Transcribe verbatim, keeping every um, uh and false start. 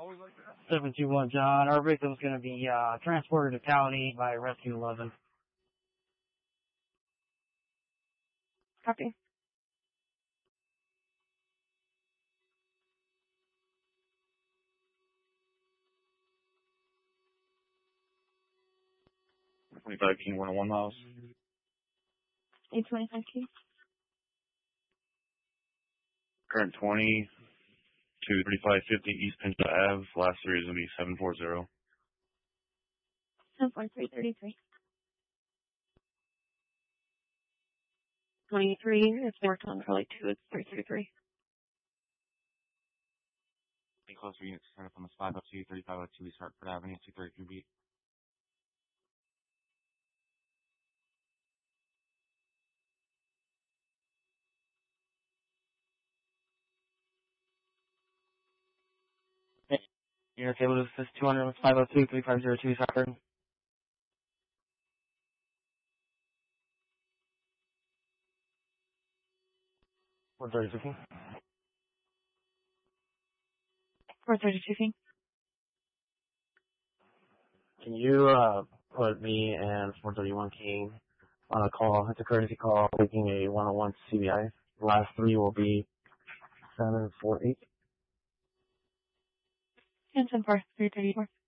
seven two one, John. Our victim's going to be uh, transported to County by Rescue eleven. Copy. twenty-five King one oh one miles. eight twenty-five King. Current twenty to thirty-five fifty East Pinchot Ave. Last three is going to be seven four zero. seven four three thirty-three. twenty-three, it's marked on for like two, it's three thirty-three. Any closer units turn up on the five oh two, thirty-five oh two East Hartford Avenue, two thirty-three beat. Unit able to assist two hundred with five oh two, three five zero two East Hartford. four thirty-two King. four thirty-two King. Can you uh, put me and four thirty-one King on a call? It's a courtesy call, making a one oh one C B I. The last three will be seven four eight. And seven four three thirty-four.